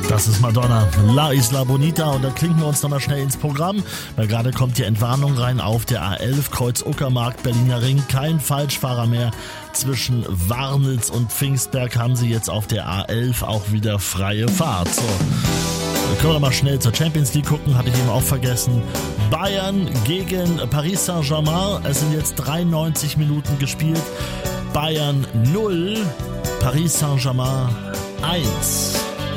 Das ist Madonna, La Isla Bonita, und da klinken wir uns nochmal schnell ins Programm, weil gerade kommt die Entwarnung rein auf der A11, Kreuz Uckermark, Berliner Ring, kein Falschfahrer mehr. Zwischen Warnitz und Pfingstberg haben sie jetzt auf der A11 auch wieder freie Fahrt. So, dann können wir mal schnell zur Champions League gucken, hatte ich eben auch vergessen. Bayern gegen Paris Saint-Germain, es sind jetzt 93 Minuten gespielt. Bayern 0, Paris Saint-Germain 1.